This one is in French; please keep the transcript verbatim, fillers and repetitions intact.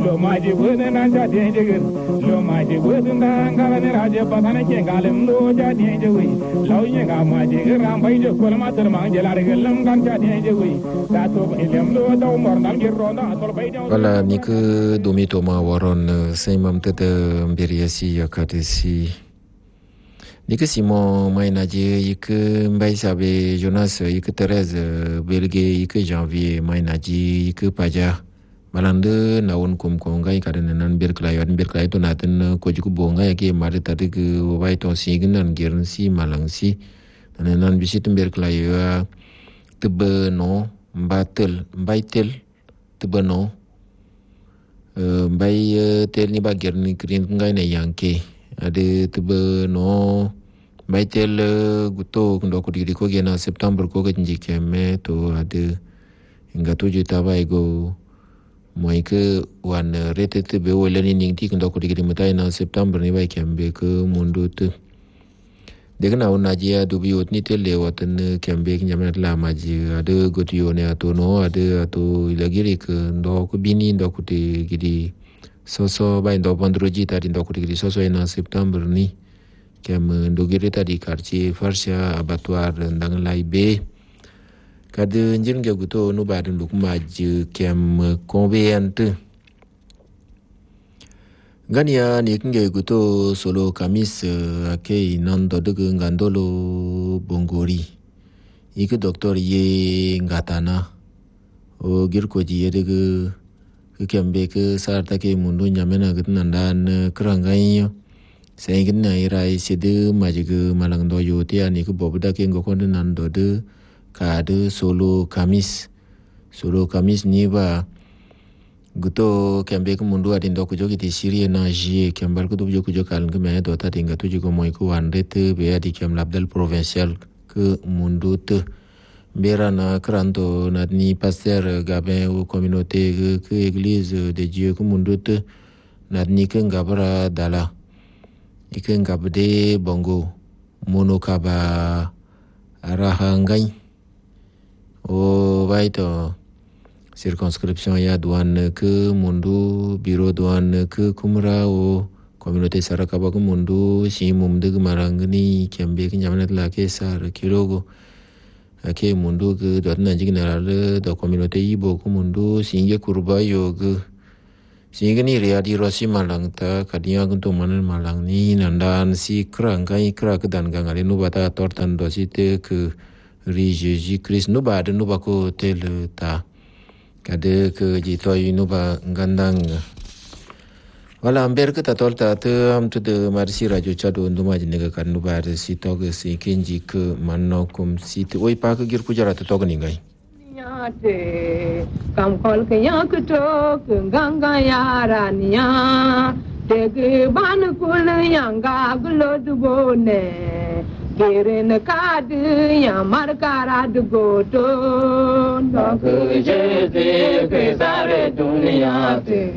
lo maji wona na ja de je lo maji wona ngala ne raje patana ke galim lo ja de je wi lo yin ga maji ram bai je ko ma tar ma je la de lam kan ja de je wi ta to ilem lo do mor dal gi ronda to bai de wala ni ke domi to ma waron sai mam tete mberiasi yakatesi ni ke Simon mainaje yike mbai sabe Jonas yike Thérèse belge yike janvier mainaji yike paja malande na won kum ko ngai kadene nan berkla yo berkla to naten ko jiku bonga yake mari tadik wai ton signan gern si malangsi nan nan bisit berkla yo tebe no mbatel mbaitel tebe no mbai tel ni ba gerni krin ngai ne yanke ade tebe no baitel guto ndo ko diri ko gena september ko ga njike me to ade inga to juta bai go moi ke wan rete te be wala ni ning ti ndo ko diri mutai na september ni bai kembe ke mundu te de na una jia du bi otni te le watan kembe nyamna la maji ade go ti one ato no ade ato ilagiri ke ndo ko bini ndo ko te gidi so so bai ndo bandroji ta ndo ko diri so so na september ni kem ndogere tadi quartier Farsia abattoir ndang lai be kad njin ge guto no badin luk maj kem conveyant gania ni nge guto solo kamis ake nando de ngandolo bongori ike doctor ye ngatana o gir ko ji ye de kembe ke sarta ke mundu nyamena gitnandan krangai Sengin na irai sede majiga malang do yote ani ke bobuda ke ngokon nan do de ka de solo kamis solo kamis ni ba guto kembe ke mundu adin do kujo ki sirie na jie kembal ku do kujo kujo kal ke me do ta tinga tuju ko moy ko wandete be adi kem labdal provincial ke mundu te bera na kranto na ni pasteur gabin ou communauté ke église de Dieu ke mundu te na ni ke ngabra dala iken kabde bongo mono kaba arahangai o baito circonscription ya douane ke mundu bureau douane ke kumra o communauté sarakaba ke mundu si mum de marangni kembe ke nyamanat la ke sar kirogo ake mundu ke dotna general do communauté ibo ke mundu singe kurba yo ke Singini riadi rosi malang ta kadinya kuntu manan malang ni nandan si krang kai kra ke dan gangali nu bata tortan dosi te ke ri Jésus Christ nu ba de nu ba ko tel ta kade ke jitoi nu ba ngandang wala amber ke ta torta te am tu de marsi radio chado ndu ma jine ke kan nu ba de si to ke si kenji ke manno kum si te oi pa ke gir pujara to to ni ngai kam kol ke yak to ganga yara niya te ban kul yanga glo dubone keren kad ya mar karad goto no ke je te ke sare dunia te